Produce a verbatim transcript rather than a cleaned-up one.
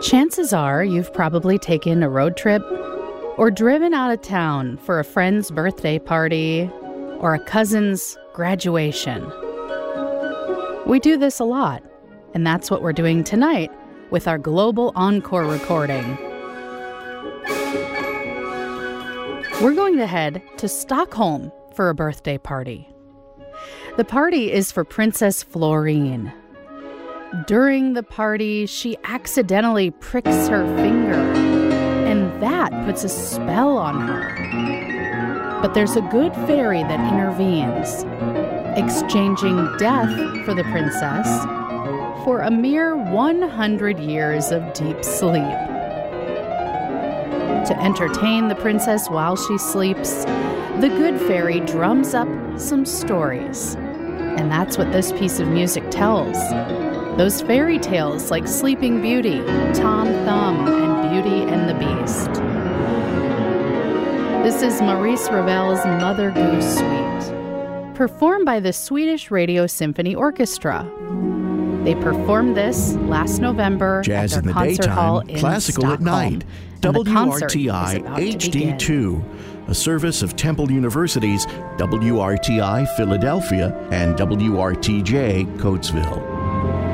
Chances are you've probably taken a road trip or driven out of town for a friend's birthday party or a cousin's graduation. We do this a lot, and that's what we're doing tonight with our Global Encore recording. We're going to head to Stockholm for a birthday party. The party is for Princess Florine. During the party, she accidentally pricks her finger, and that puts a spell on her. But there's a good fairy that intervenes, exchanging death for the princess for a mere one hundred years of deep sleep. To entertain the princess while she sleeps, the good fairy drums up some stories. And that's what this piece of music tells. Those fairy tales like Sleeping Beauty, Tom Thumb, and Beauty and the Beast. This is Maurice Ravel's Mother Goose Suite, performed by the Swedish Radio Symphony Orchestra. They performed this last November Jazz at their in the concert daytime, hall in classical Stockholm. at night. W R T I H D two, a service of Temple University's W R T I Philadelphia and W R T J Coatesville.